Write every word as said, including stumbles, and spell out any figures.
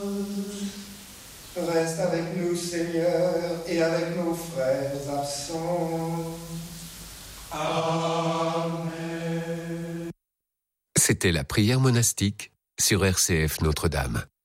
Reste avec nous, Seigneur, et avec nos frères absents. Amen. C'était la prière monastique sur R C F Notre-Dame.